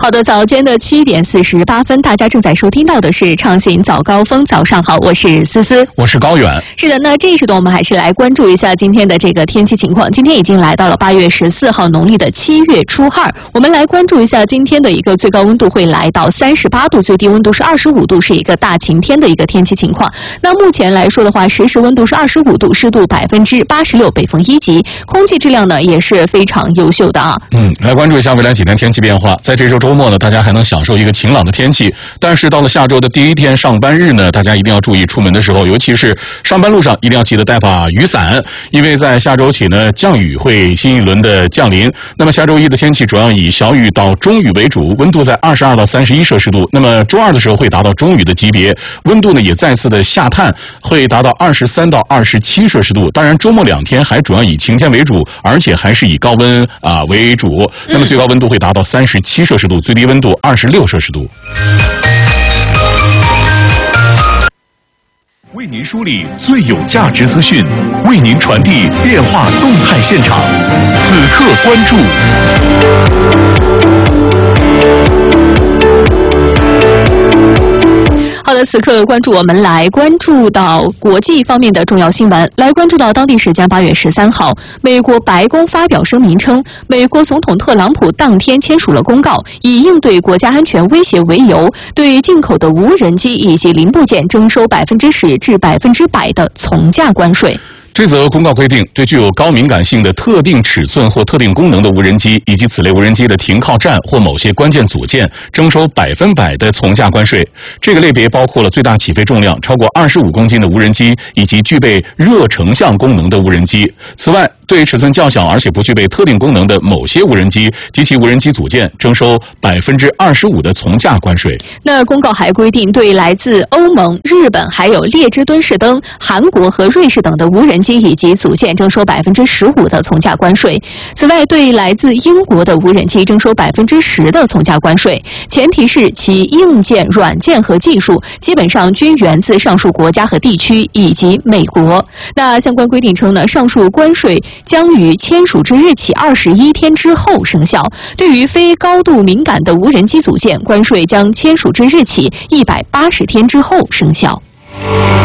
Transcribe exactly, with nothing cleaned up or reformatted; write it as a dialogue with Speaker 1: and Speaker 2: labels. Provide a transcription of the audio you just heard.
Speaker 1: 好的，早间的七点四十八分，大家正在收听到的是畅行早高峰。早上好，我是思思，
Speaker 2: 我是高远。
Speaker 1: 是的，那这一时段我们还是来关注一下今天的这个天气情况。今天已经来到了八月十四号，农历的七月初二，我们来关注一下今天的一个最高温度会来到三十八度，最低温度是二十五度，是一个大晴天的一个天气情况。那目前来说的话，实时温度是二十五度，湿度百分之八十六，北风一级，空气质量呢也是非常优秀的啊。
Speaker 2: 嗯，来关注一下未来几天天气变化。在这周周末呢，大家还能享受一个晴朗的天气，但是到了下周的第一天上班日呢，大家一定要注意出门的时候，尤其是上班路上一定要记得带把雨伞，因为在下周起呢，降雨会新一轮的降临。那么下周一的天气主要以小雨到中雨为主，温度在二十二到三十一摄氏度。那么周二的时候会达到中雨的级别，温度呢也再次的下探，会达到二十三到二十七摄氏度。当然周末两天还主要以晴天为主，而且还是以高温啊、呃、为主。那么最高温度会达到三十七摄氏度，最低温度二十六摄氏度。
Speaker 3: 为您梳理最有价值资讯，为您传递变化动态现场。此刻关注。
Speaker 1: 好的，此刻关注我们来关注到国际方面的重要新闻。来关注到当地时间八月十三号，美国白宫发表声明称，美国总统特朗普当天签署了公告，以应对国家安全威胁为由，对进口的无人机以及零部件征收百分之十至百分之百的从价关税。
Speaker 2: 这则公告规定，对具有高敏感性的特定尺寸或特定功能的无人机，以及此类无人机的停靠站或某些关键组件，征收百分百的从价关税。这个类别包括了最大起飞重量超过二十五公斤的无人机，以及具备热成像功能的无人机。此外，对尺寸较小而且不具备特定功能的某些无人机及其无人机组件，征收百分之二十五的从价关税。
Speaker 1: 那公告还规定，对来自欧盟、日本、还有列支敦士登、韩国和瑞士等的无人机以及组件征收百分之十五的从价关税。此外，对来自英国的无人机征收百分之十的从价关税，前提是其硬件、软件和技术基本上均源自上述国家和地区以及美国。那相关规定称呢，上述关税将于签署之日起二十一天之后生效。对于非高度敏感的无人机组件，关税将签署之日起一百八十天之后生效。